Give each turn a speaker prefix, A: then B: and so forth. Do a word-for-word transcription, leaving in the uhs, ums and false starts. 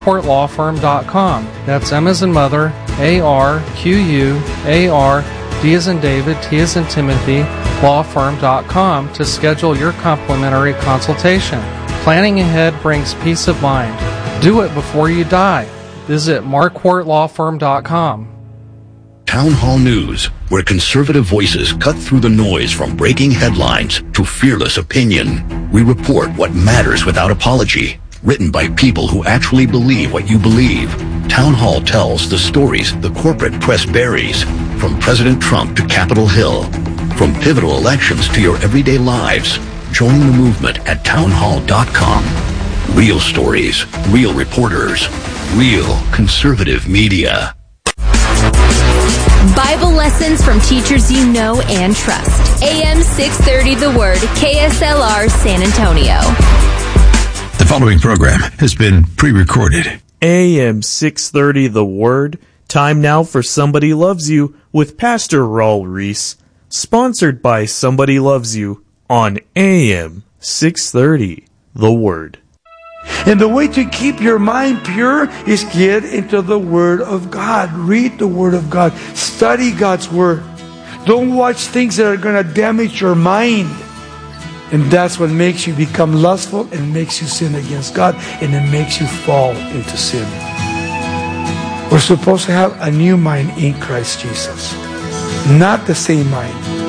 A: marquardt law firm dot com. That's M as in mother, A R Q U A R, D as in David, T as in Timothy, law firm dot com to schedule your complimentary consultation. Planning ahead brings peace of mind. Do it before you die. Visit marquardt law firm dot com.
B: Town Hall News, where conservative voices cut through the noise from breaking headlines to fearless opinion. We report what matters without apology. Written by people who actually believe what you believe. Town Hall tells the stories the corporate press buries, from President Trump to Capitol Hill, from pivotal elections to your everyday lives. Join the movement at town hall dot com. Real stories, real reporters, real conservative media.
C: Bible lessons from teachers you know and trust. A M six thirty The Word, K S L R San Antonio.
D: The following program has been pre-recorded.
E: A M six thirty The Word. Time now for Somebody Loves You with Pastor Raul Reese. Sponsored by Somebody Loves You on A M six thirty The Word.
F: And the way to keep your mind pure is get into the Word of God. Read the Word of God. Study God's Word. Don't watch things that are going to damage your mind. And that's what makes you become lustful and makes you sin against God, and it makes you fall into sin. We're supposed to have a new mind in Christ Jesus. Not the same mind.